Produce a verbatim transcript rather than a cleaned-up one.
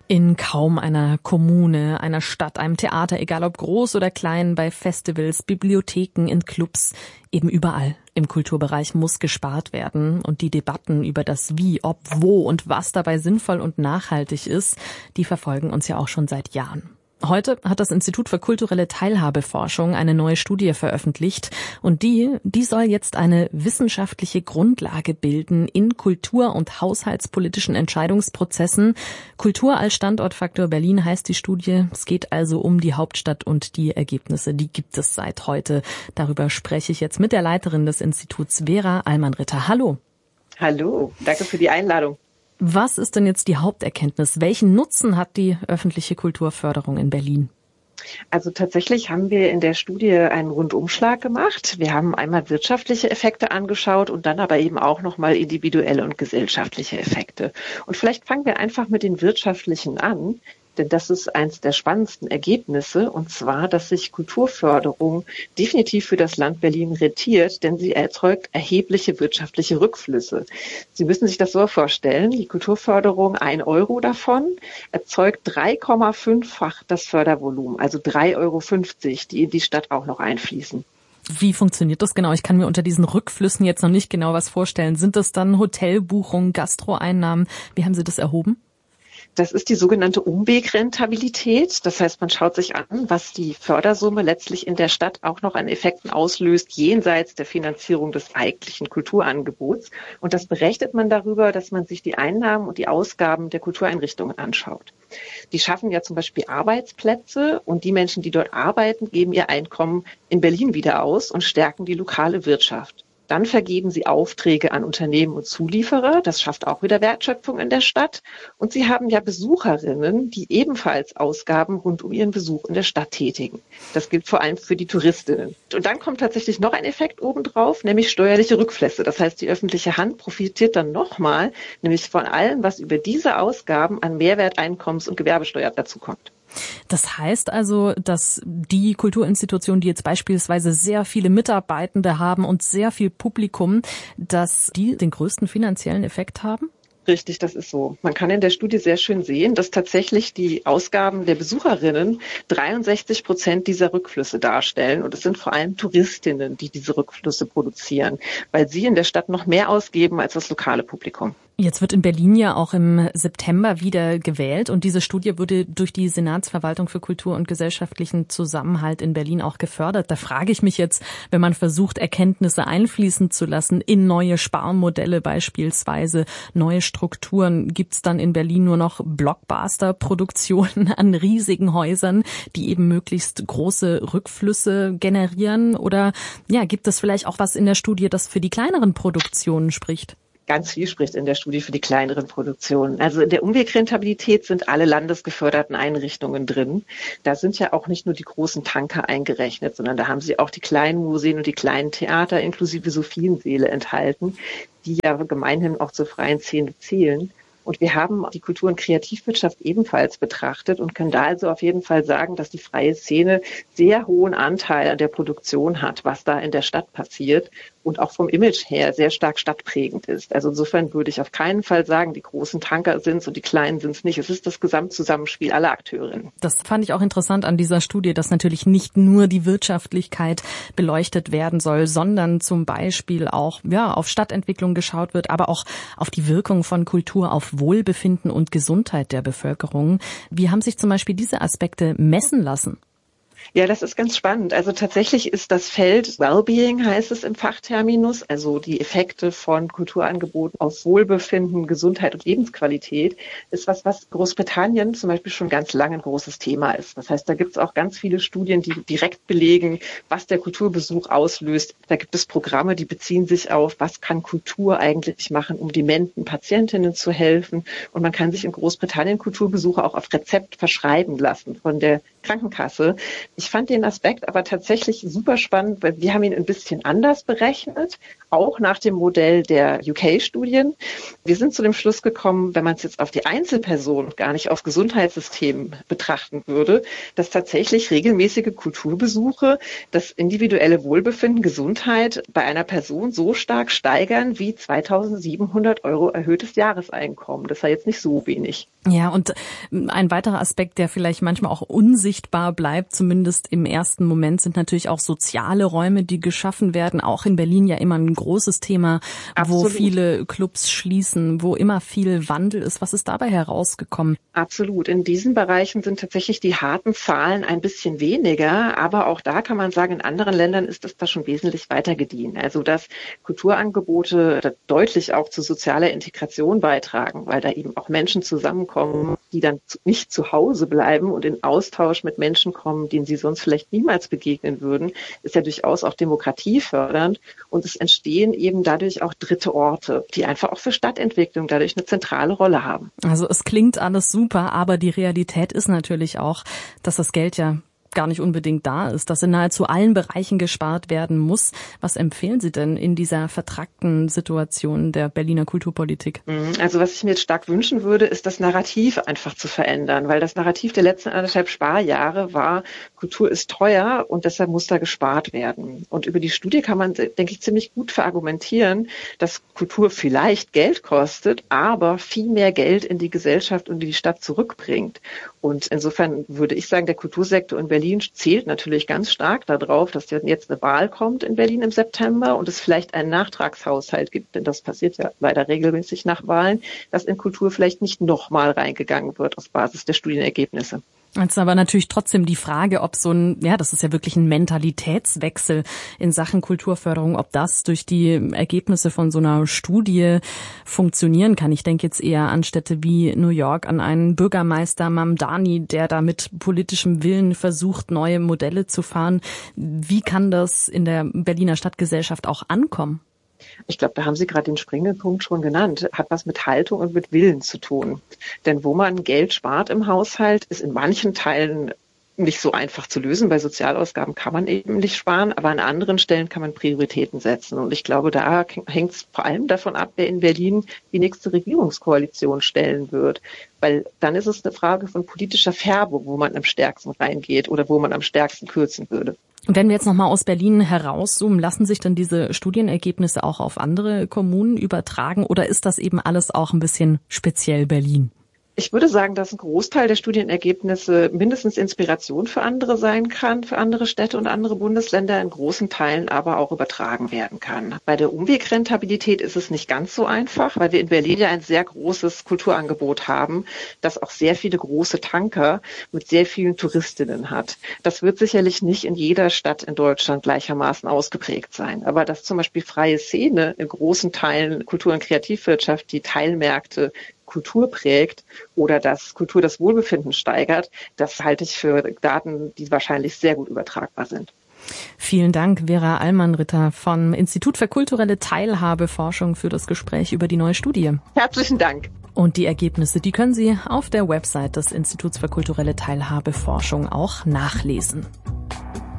In kaum einer Kommune, einer Stadt, einem Theater, egal ob groß oder klein, bei Festivals, Bibliotheken, in Clubs, eben überall im Kulturbereich muss gespart werden. Und die Debatten über das Wie, ob, wo und was dabei sinnvoll und nachhaltig ist, die verfolgen uns ja auch schon seit Jahren. Heute hat das Institut für kulturelle Teilhabeforschung eine neue Studie veröffentlicht und die, die soll jetzt eine wissenschaftliche Grundlage bilden in kultur- und haushaltspolitischen Entscheidungsprozessen. Kultur als Standortfaktor Berlin heißt die Studie. Es geht also um die Hauptstadt und die Ergebnisse, die gibt es seit heute. Darüber spreche ich jetzt mit der Leiterin des Instituts, Vera Allmann-Ritter. Hallo. Hallo, danke für die Einladung. Was ist denn jetzt die Haupterkenntnis? Welchen Nutzen hat die öffentliche Kulturförderung in Berlin? Also tatsächlich haben wir in der Studie einen Rundumschlag gemacht. Wir haben einmal wirtschaftliche Effekte angeschaut und dann aber eben auch nochmal individuelle und gesellschaftliche Effekte. Und vielleicht fangen wir einfach mit den wirtschaftlichen an. Denn das ist eines der spannendsten Ergebnisse, und zwar, dass sich Kulturförderung definitiv für das Land Berlin rentiert, denn sie erzeugt erhebliche wirtschaftliche Rückflüsse. Sie müssen sich das so vorstellen, die Kulturförderung, ein Euro davon, erzeugt drei Komma fünffach das Fördervolumen, also drei Euro fünfzig, die in die Stadt auch noch einfließen. Wie funktioniert das genau? Ich kann mir unter diesen Rückflüssen jetzt noch nicht genau was vorstellen. Sind das dann Hotelbuchungen, Gastroeinnahmen? Wie haben Sie das erhoben? Das ist die sogenannte Umwegrentabilität. Das heißt, man schaut sich an, was die Fördersumme letztlich in der Stadt auch noch an Effekten auslöst, jenseits der Finanzierung des eigentlichen Kulturangebots. Und das berechnet man darüber, dass man sich die Einnahmen und die Ausgaben der Kultureinrichtungen anschaut. Die schaffen ja zum Beispiel Arbeitsplätze und die Menschen, die dort arbeiten, geben ihr Einkommen in Berlin wieder aus und stärken die lokale Wirtschaft. Dann vergeben sie Aufträge an Unternehmen und Zulieferer. Das schafft auch wieder Wertschöpfung in der Stadt. Und sie haben ja Besucherinnen, die ebenfalls Ausgaben rund um ihren Besuch in der Stadt tätigen. Das gilt vor allem für die Touristinnen. Und dann kommt tatsächlich noch ein Effekt obendrauf, nämlich steuerliche Rückflüsse. Das heißt, die öffentliche Hand profitiert dann nochmal, nämlich von allem, was über diese Ausgaben an Mehrwerteinkommens- und Gewerbesteuer dazukommt. Das heißt also, dass die Kulturinstitutionen, die jetzt beispielsweise sehr viele Mitarbeitende haben und sehr viel Publikum, dass die den größten finanziellen Effekt haben? Richtig, das ist so. Man kann in der Studie sehr schön sehen, dass tatsächlich die Ausgaben der Besucherinnen dreiundsechzig Prozent dieser Rückflüsse darstellen. Und es sind vor allem Touristinnen, die diese Rückflüsse produzieren, weil sie in der Stadt noch mehr ausgeben als das lokale Publikum. Jetzt wird in Berlin ja auch im September wieder gewählt und diese Studie wurde durch die Senatsverwaltung für Kultur und gesellschaftlichen Zusammenhalt in Berlin auch gefördert. Da frage ich mich jetzt, wenn man versucht, Erkenntnisse einfließen zu lassen in neue Sparmodelle beispielsweise, neue Strukturen, gibt's dann in Berlin nur noch Blockbuster-Produktionen an riesigen Häusern, die eben möglichst große Rückflüsse generieren? Oder ja, gibt es vielleicht auch was in der Studie, das für die kleineren Produktionen spricht? Ganz viel spricht in der Studie für die kleineren Produktionen. Also in der Umwegrentabilität sind alle landesgeförderten Einrichtungen drin. Da sind ja auch nicht nur die großen Tanker eingerechnet, sondern da haben sie auch die kleinen Museen und die kleinen Theater inklusive Sophiensäle enthalten, die ja gemeinhin auch zur freien Szene zählen. Und wir haben die Kultur- und Kreativwirtschaft ebenfalls betrachtet und können da also auf jeden Fall sagen, dass die freie Szene sehr hohen Anteil an der Produktion hat, was da in der Stadt passiert und auch vom Image her sehr stark stadtprägend ist. Also insofern würde ich auf keinen Fall sagen, die großen Tanker sind es und die kleinen sind es nicht. Es ist das Gesamtzusammenspiel aller Akteurinnen. Das fand ich auch interessant an dieser Studie, dass natürlich nicht nur die Wirtschaftlichkeit beleuchtet werden soll, sondern zum Beispiel auch ja auf Stadtentwicklung geschaut wird, aber auch auf die Wirkung von Kultur auf Wohlbefinden und Gesundheit der Bevölkerung. Wie haben sich zum Beispiel diese Aspekte messen lassen? Ja, das ist ganz spannend. Also tatsächlich ist das Feld Wellbeing, heißt es im Fachterminus, also die Effekte von Kulturangeboten auf Wohlbefinden, Gesundheit und Lebensqualität, ist was, was Großbritannien zum Beispiel schon ganz lange ein großes Thema ist. Das heißt, da gibt es auch ganz viele Studien, die direkt belegen, was der Kulturbesuch auslöst. Da gibt es Programme, die beziehen sich auf, was kann Kultur eigentlich machen, um dementen Patientinnen zu helfen. Und man kann sich in Großbritannien Kulturbesuche auch auf Rezept verschreiben lassen von der Krankenkasse. Ich fand den Aspekt aber tatsächlich super spannend, weil wir haben ihn ein bisschen anders berechnet, auch nach dem Modell der U K-Studien. Wir sind zu dem Schluss gekommen, wenn man es jetzt auf die Einzelperson, gar nicht auf Gesundheitssystem betrachten würde, dass tatsächlich regelmäßige Kulturbesuche das individuelle Wohlbefinden, Gesundheit bei einer Person so stark steigern wie zweitausendsiebenhundert Euro erhöhtes Jahreseinkommen. Das war jetzt nicht so wenig. Ja, und ein weiterer Aspekt, der vielleicht manchmal auch unsichtbar bleibt, zumindest im ersten Moment, sind natürlich auch soziale Räume, die geschaffen werden. Auch in Berlin ja immer ein großes Thema, Absolut. Wo viele Clubs schließen, wo immer viel Wandel ist. Was ist dabei herausgekommen? Absolut. In diesen Bereichen sind tatsächlich die harten Zahlen ein bisschen weniger. Aber auch da kann man sagen, in anderen Ländern ist es da schon wesentlich weiter gediehen. Also dass Kulturangebote deutlich auch zu sozialer Integration beitragen, weil da eben auch Menschen zusammenkommen, die dann nicht zu Hause bleiben und in Austausch mit Menschen kommen, denen sie sonst vielleicht niemals begegnen würden, ist ja durchaus auch demokratiefördernd. Und es entstehen eben dadurch auch dritte Orte, die einfach auch für Stadtentwicklung dadurch eine zentrale Rolle haben. Also es klingt alles super, aber die Realität ist natürlich auch, dass das Geld ja gar nicht unbedingt da ist, dass in nahezu allen Bereichen gespart werden muss. Was empfehlen Sie denn in dieser vertrackten Situation der Berliner Kulturpolitik? Also was ich mir jetzt stark wünschen würde, ist das Narrativ einfach zu verändern, weil das Narrativ der letzten anderthalb Sparjahre war, Kultur ist teuer und deshalb muss da gespart werden. Und über die Studie kann man, denke ich, ziemlich gut verargumentieren, dass Kultur vielleicht Geld kostet, aber viel mehr Geld in die Gesellschaft und in die Stadt zurückbringt. Und insofern würde ich sagen, der Kultursektor in Berlin zählt natürlich ganz stark darauf, dass jetzt eine Wahl kommt in Berlin im September und es vielleicht einen Nachtragshaushalt gibt, denn das passiert ja leider regelmäßig nach Wahlen, dass in Kultur vielleicht nicht nochmal reingegangen wird auf Basis der Studienergebnisse. Jetzt aber natürlich trotzdem die Frage, ob so ein, ja, das ist ja wirklich ein Mentalitätswechsel in Sachen Kulturförderung, ob das durch die Ergebnisse von so einer Studie funktionieren kann. Ich denke jetzt eher an Städte wie New York, an einen Bürgermeister Mamdani, der da mit politischem Willen versucht, neue Modelle zu fahren. Wie kann das in der Berliner Stadtgesellschaft auch ankommen? Ich glaube, da haben Sie gerade den springenden Punkt schon genannt. Hat was mit Haltung und mit Willen zu tun. Denn wo man Geld spart im Haushalt, ist in manchen Teilen nicht so einfach zu lösen. Bei Sozialausgaben kann man eben nicht sparen, aber an anderen Stellen kann man Prioritäten setzen. Und ich glaube, da hängt es vor allem davon ab, wer in Berlin die nächste Regierungskoalition stellen wird. Weil dann ist es eine Frage von politischer Färbung, wo man am stärksten reingeht oder wo man am stärksten kürzen würde. Wenn wir jetzt nochmal aus Berlin herauszoomen, lassen sich dann diese Studienergebnisse auch auf andere Kommunen übertragen oder ist das eben alles auch ein bisschen speziell Berlin? Ich würde sagen, dass ein Großteil der Studienergebnisse mindestens Inspiration für andere sein kann, für andere Städte und andere Bundesländer, in großen Teilen aber auch übertragen werden kann. Bei der Umwegrentabilität ist es nicht ganz so einfach, weil wir in Berlin ja ein sehr großes Kulturangebot haben, das auch sehr viele große Tanker mit sehr vielen Touristinnen hat. Das wird sicherlich nicht in jeder Stadt in Deutschland gleichermaßen ausgeprägt sein. Aber dass zum Beispiel freie Szene in großen Teilen Kultur- und Kreativwirtschaft die Teilmärkte Kultur prägt oder dass Kultur das Wohlbefinden steigert, das halte ich für Daten, die wahrscheinlich sehr gut übertragbar sind. Vielen Dank, Vera Allmann-Ritter vom Institut für kulturelle Teilhabeforschung für das Gespräch über die neue Studie. Herzlichen Dank. Und die Ergebnisse, die können Sie auf der Website des Instituts für kulturelle Teilhabeforschung auch nachlesen.